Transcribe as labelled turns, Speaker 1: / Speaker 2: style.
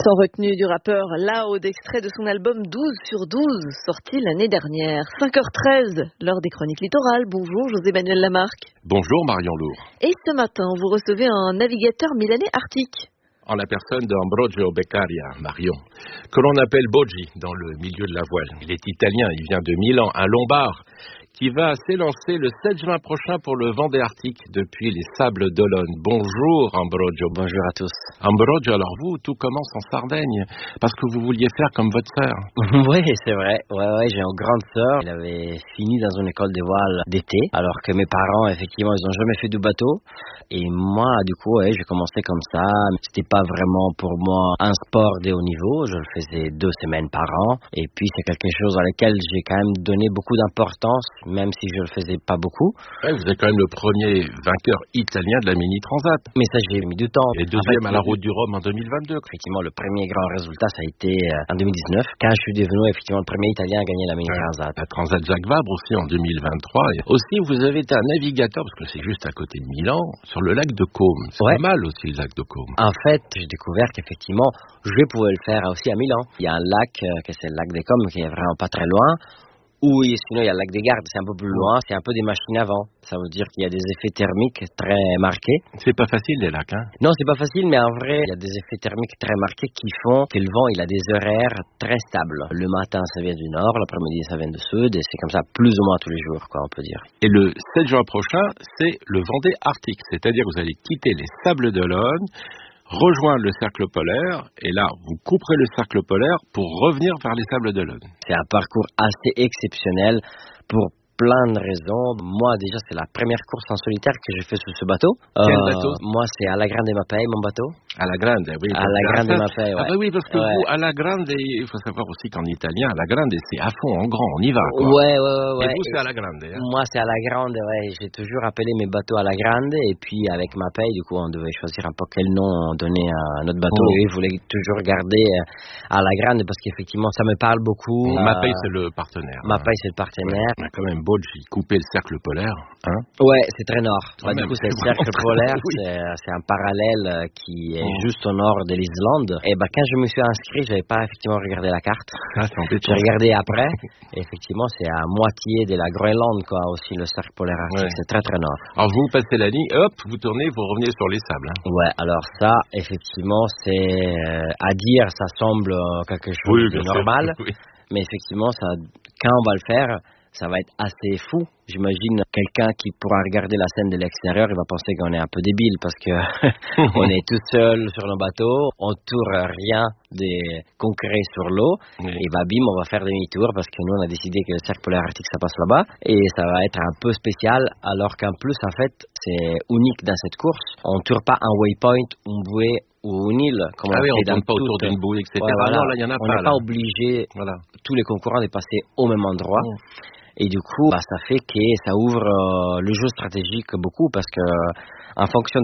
Speaker 1: Sans retenue du rappeur Lao, d'extrait de son album 12 sur 12, sorti l'année dernière. 5h13, l'heure des chroniques littorales. Bonjour José-Manuel Lamarque.
Speaker 2: Bonjour Marion Lourd.
Speaker 1: Et ce matin, vous recevez un navigateur milanais arctique.
Speaker 2: En la personne d'Ambrogio Beccaria, Marion, que l'on appelle Boggi dans le milieu de la voile. Il est italien, il vient de Milan, un lombard, qui va s'élancer le 7 juin prochain pour le Vendée Arctique depuis les Sables d'Olonne. Bonjour Ambrogio.
Speaker 3: Bonjour à tous.
Speaker 2: Ambrogio, alors vous, tout commence en Sardaigne, parce que vous vouliez faire comme votre sœur.
Speaker 3: Oui, c'est vrai. Ouais, j'ai une grande sœur. Elle avait fini dans une école de voile d'été, alors que mes parents, effectivement, ils n'ont jamais fait de bateau. Et moi, du coup, j'ai commencé comme ça. C'était pas vraiment pour moi un sport de haut niveau. Je le faisais 2 semaines par an. Et puis, c'est quelque chose à laquelle j'ai quand même donné beaucoup d'importance, même si je le faisais pas beaucoup.
Speaker 2: Ouais, vous êtes quand même le premier vainqueur italien de la Mini Transat.
Speaker 3: Mais ça, j'ai mis du temps.
Speaker 2: Et deuxième à la Route du Rhum en 2022.
Speaker 3: Effectivement, le premier grand résultat, ça a été en 2019, quand je suis devenu effectivement le premier Italien à gagner la Mini Transat.
Speaker 2: La Transat Jacques Vabre aussi en 2023. Et aussi, vous avez été un navigateur, parce que c'est juste à côté de Milan, sur le lac de Côme. C'est pas mal aussi le lac de Côme.
Speaker 3: En fait, j'ai découvert qu'effectivement, je pouvais le faire aussi à Milan. Il y a un lac, que c'est le lac de Côme, qui est vraiment pas très loin. Oui, sinon il y a le lac des Gardes, c'est un peu plus loin, c'est un peu des machines à vent. Ça veut dire qu'il y a des effets thermiques très marqués.
Speaker 2: C'est pas facile les lacs, hein?
Speaker 3: Non, c'est pas facile, mais en vrai, il y a des effets thermiques très marqués qui font que le vent, il a des horaires très stables. Le matin, ça vient du nord, l'après-midi, ça vient du sud, et c'est comme ça plus ou moins tous les jours, quoi, on peut dire.
Speaker 2: Et le 7 juin prochain, c'est le Vendée Arctique, c'est-à-dire que vous allez quitter les Sables d'Olonne, rejoindre le cercle polaire, et là, vous couperez le cercle polaire pour revenir vers les Sables d'Olonne.
Speaker 3: C'est un parcours assez exceptionnel pour plein de raisons. Moi, déjà, c'est la première course en solitaire que j'ai fait sur ce bateau.
Speaker 2: Quel bateau?
Speaker 3: Moi, c'est à la Grande Mapei, mon bateau.
Speaker 2: À la Grande, oui.
Speaker 3: À la Grande Mapei, ouais.
Speaker 2: Ah bah oui, parce que vous, à la Grande, il faut savoir aussi qu'en italien, à la Grande, c'est à fond, en grand, on y va, quoi.
Speaker 3: Ouais.
Speaker 2: Et vous, c'est à la Grande, hein?
Speaker 3: Moi, c'est à la Grande, ouais. J'ai toujours appelé mes bateaux à la Grande, et puis avec Mapei, du coup, on devait choisir un peu quel nom donner à notre bateau. Et je voulais toujours garder à la Grande, parce qu'effectivement, ça me parle beaucoup.
Speaker 2: Mapei, c'est le partenaire.
Speaker 3: Mapei, c'est le partenaire.
Speaker 2: On a quand même Boggi coupé le cercle polaire, hein?
Speaker 3: Ouais, c'est très nord. Du coup, c'est le cercle polaire,
Speaker 2: oui.
Speaker 3: c'est un parallèle qui est juste au nord de l'Islande. Et quand je me suis inscrit, j'avais pas effectivement regardé la carte. J'ai regardé après. Et effectivement, c'est à moitié de la Groenland, quoi, aussi, le cercle polaire arctique. C'est très, très nord.
Speaker 2: Alors, vous passez la ligne, hop, vous tournez, vous revenez sur les sables, hein.
Speaker 3: Ouais, alors ça, effectivement, c'est à dire, ça semble quelque chose de normal.
Speaker 2: Oui.
Speaker 3: Mais effectivement, ça, quand on va le faire, ça va être assez fou. J'imagine quelqu'un qui pourra regarder la scène de l'extérieur, il va penser qu'on est un peu débile parce que on est tout seul sur nos bateaux, on tourne rien de concret sur l'eau, et bim, on va faire demi-tour parce que nous on a décidé que le cercle polaire arctique ça passe là-bas, et ça va être un peu spécial, alors qu'en plus en fait c'est unique dans cette course. On ne tourne pas un waypoint, une bouée ou une île, comme on
Speaker 2: on
Speaker 3: fait dans
Speaker 2: tourne pas autour d'une bouée, etc.
Speaker 3: Voilà.
Speaker 2: Non, là, il y en a
Speaker 3: on
Speaker 2: pas.
Speaker 3: n'est pas obligé, tous les concurrents, de passer au même endroit. Et du coup, ça fait que ça ouvre le jeu stratégique beaucoup, parce que en fonction